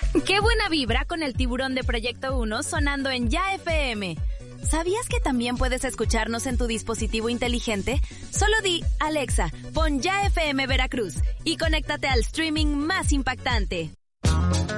¡Qué buena vibra con el tiburón de Proyecto 1 sonando en Ya FM! ¿Sabías que también puedes escucharnos en tu dispositivo inteligente? Solo di, Alexa, pon Ya FM Veracruz y conéctate al streaming más impactante.